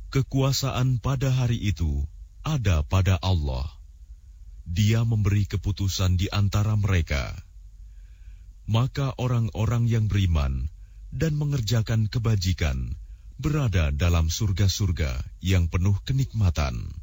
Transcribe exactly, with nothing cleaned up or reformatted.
Kekuasaan pada hari itu ada pada Allah. Dia memberi keputusan di antara mereka. Maka orang-orang yang beriman dan mengerjakan kebajikan berada dalam surga-surga yang penuh kenikmatan.